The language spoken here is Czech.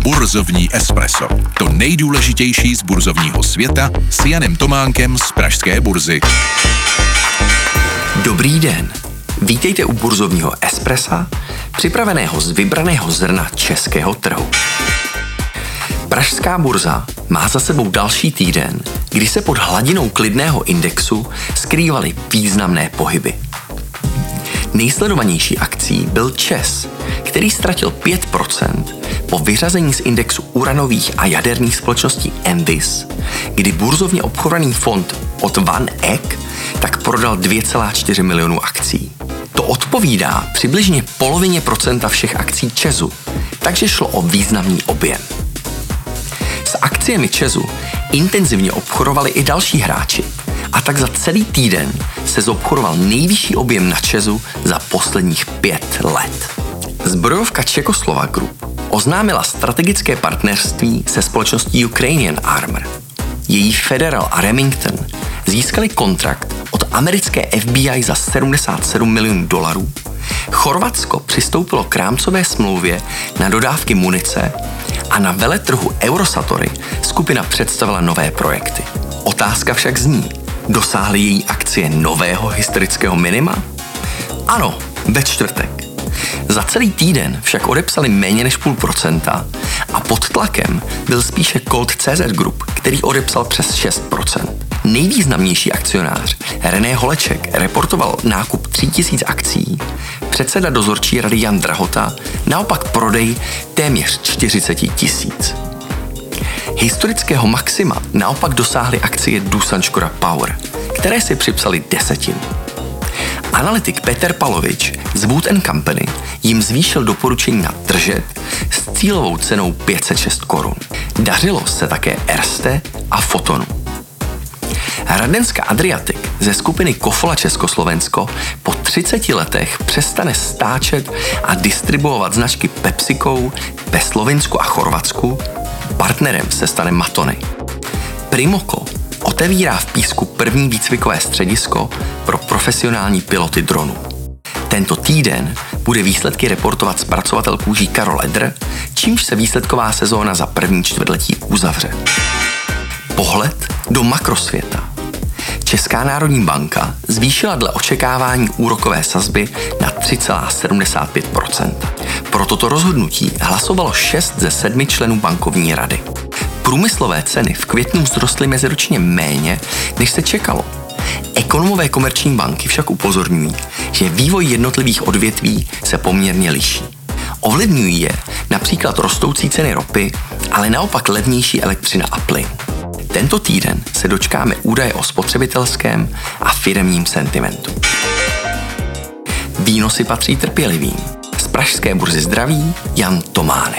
Burzovní espresso. To nejdůležitější z burzovního světa s Janem Tománkem z pražské burzy. Dobrý den. Vítejte u burzovního espressa, připraveného z vybraného zrna českého trhu. Pražská burza má za sebou další týden, kdy se pod hladinou klidného indexu skrývaly významné pohyby. Nejsledovanější akcí byl ČEZ, který ztratil 5% po vyřazení z indexu uranových a jaderných společností Envis, kdy burzovně obchodovaný fond od Van Eck tak prodal 2,4 milionu akcí. To odpovídá přibližně polovině procenta všech akcí ČEZu, takže šlo o významný objem. S akciemi ČEZu intenzivně obchodovali i další hráči, a tak za celý týden se zobchodoval nejvyšší objem na ČEZu za posledních 5 let. Zbrojovka Czechoslovak Group oznámila strategické partnerství se společností Ukrainian Armor. Její Federal a Remington získali kontrakt od americké FBI za $77 milionů. Chorvatsko přistoupilo k rámcové smlouvě na dodávky munice a na veletrhu Eurosatory skupina představila nové projekty. Otázka však zní, dosáhly její akcie nového historického minima? Ano, ve čtvrtek. Za celý týden však odepsali méně než 0,5% a pod tlakem byl spíše Colt CZ Group, který odepsal přes 6%. Nejvýznamnější akcionář René Holeček reportoval nákup 3000 akcí, předseda dozorčí rady Jan Drahota naopak prodej téměř 40 000. Historického maxima naopak dosáhly akcie Doosan Škoda Power, které si připsali 10. Analytik Petr Palovič z Wood & Company jim zvýšil doporučení na držet s cílovou cenou 506 korun. Dařilo se také Erste a Fotonu. Radenská Adriatic ze skupiny Kofola Československo po 30 letech přestane stáčet a distribuovat značky PepsiCo ve Slovinsku a Chorvatsku, partnerem se stane Matony. Primoco otevírá v Písku první výcvikové středisko pro profesionální piloty dronů. Tento týden bude výsledky reportovat zpracovatel kůží Karol Edr, čímž se výsledková sezóna za první čtvrtletí uzavře. Pohled do makrosvěta. Česká národní banka zvýšila dle očekávání úrokové sazby na 3,75%. Pro toto rozhodnutí hlasovalo 6 ze 7 členů bankovní rady. Průmyslové ceny v květnu vzrostly meziročně méně, než se čekalo. Ekonomové Komerční banky však upozorňují, že vývoj jednotlivých odvětví se poměrně liší. Ovlivňují je například rostoucí ceny ropy, ale naopak levnější elektřina a plyn. Tento týden se dočkáme údaje o spotřebitelském a firemním sentimentu. Výnosy patří trpělivým. Z pražské burzy zdraví Jan Tománek.